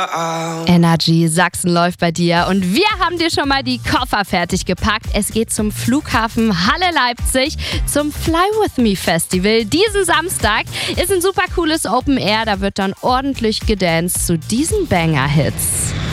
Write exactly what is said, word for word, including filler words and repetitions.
Energy Sachsen läuft bei dir und wir haben dir schon mal die Koffer fertig gepackt. Es geht zum Flughafen Halle Leipzig zum Fly With Me Festival. Diesen Samstag ist ein super cooles Open Air, da wird dann ordentlich gedanced zu diesen Banger-Hits.